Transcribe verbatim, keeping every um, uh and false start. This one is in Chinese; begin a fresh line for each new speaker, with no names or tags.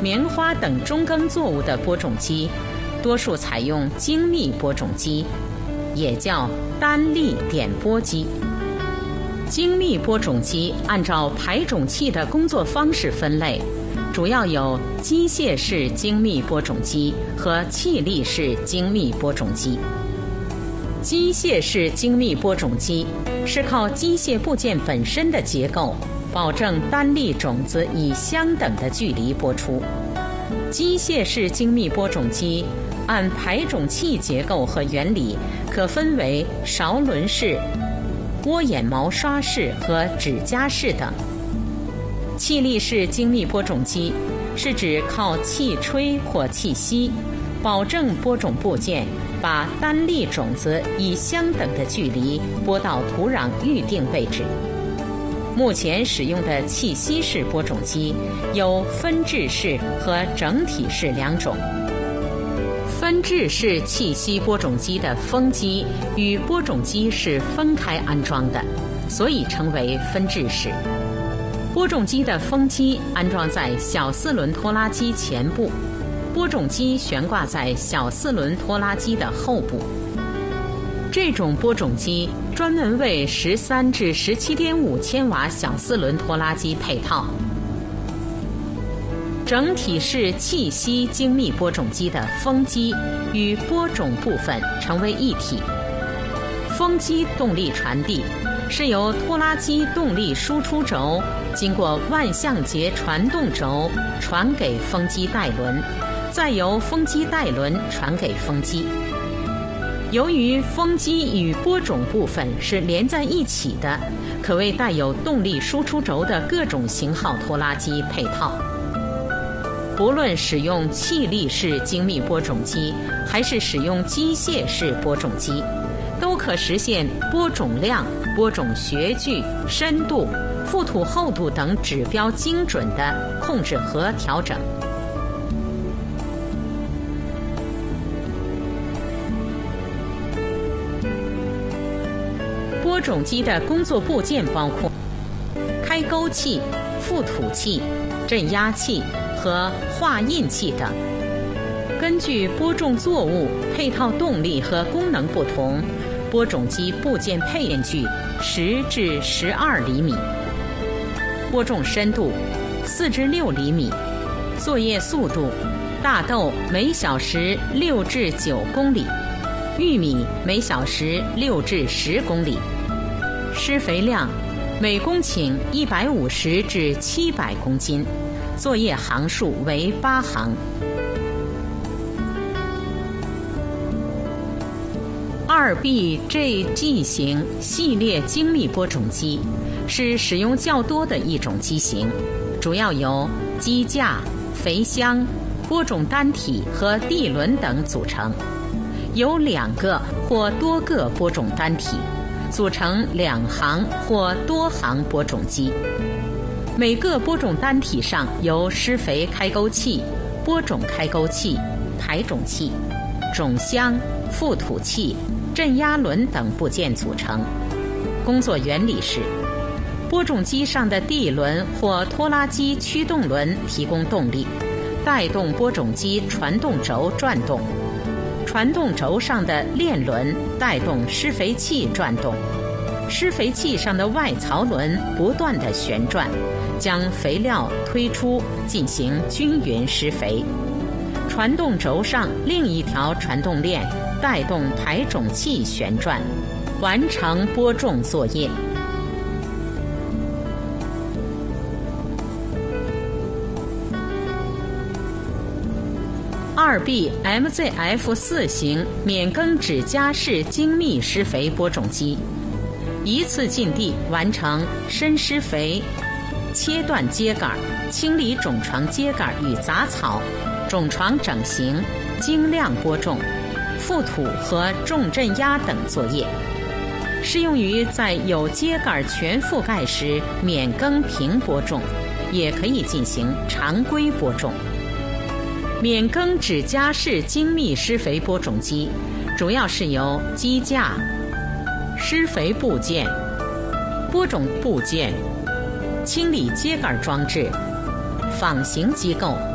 棉花等中耕作物的播种机，多数采用精密播种机，也叫单粒点播机。精密播种机按照排种器的工作方式分类，主要有机械式精密播种机和气力式精密播种机。机械式精密播种机是靠机械部件本身的结构，保证单粒种子以相等的距离播出。机械式精密播种机按排种器结构和原理，可分为勺轮式、窝眼毛刷式和指夹式等。气力式精密播种机是指靠气吹或气吸，保证播种部件把单粒种子以相等的距离播到土壤预定位置。目前使用的气吸式播种机有分置式和整体式两种。分置式气吸播种机的风机与播种机是分开安装的，所以称为分置式。播种机的风机安装在小四轮拖拉机前部，播种机悬挂在小四轮拖拉机的后部。这种播种机专门为十三至十七点五千瓦小四轮拖拉机配套。整体式气吸精密播种机的风机与播种部分成为一体。风机动力传递是由拖拉机动力输出轴经过万向节传动轴传给风机带轮，再由风机带轮传给风机。由于风机与播种部分是连在一起的，可为带有动力输出轴的各种型号拖拉机配套。不论使用气力式精密播种机还是使用机械式播种机，都可实现播种量、播种学距、深度、覆土厚度等指标精准的控制和调整。播种机的工作部件包括开沟器、覆土器、镇压器和画印器等。根据播种作物、配套动力和功能不同，播种机部件配面距十至十二厘米，播种深度四至六厘米，作业速度大豆每小时六至九公里，玉米每小时六至十公里。施肥量每公顷一百五十至七百公斤，作业行数为八行。二 B J G 型系列精密播种机是使用较多的一种机型，主要由机架、肥箱、播种单体和地轮等组成，由两个或多个播种单体组成两行或多行播种机。每个播种单体上由施肥开沟器、播种开沟器、排种器、种箱、覆土器、镇压轮等部件组成。工作原理是：播种机上的地轮或拖拉机驱动轮提供动力，带动播种机传动轴转动；传动轴上的链轮带动施肥器转动；施肥器上的外槽轮不断地旋转，将肥料推出进行均匀施肥。传动轴上另一条传动链带动排种器旋转，完成播种作业。二 B M Z F 四 型免耕指夹式精密施肥播种机，一次进地完成深施肥、切断秸秆、清理种床秸秆与杂草、种床整形、精量播种、覆土和重镇压等作业，适用于在有秸秆全覆盖时免耕平播种，也可以进行常规播种。免耕指夹式精密施肥播种机主要是由机架、施肥部件、播种部件、清理秸秆装置、仿型机构